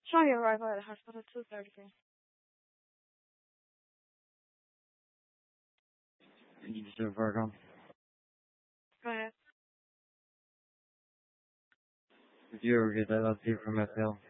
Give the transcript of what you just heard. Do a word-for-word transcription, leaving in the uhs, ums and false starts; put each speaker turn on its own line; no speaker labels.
Saw your arrival at the hospital at two thirty.
You just do Virgo.
Go ahead.
Did you ever get that update from F L?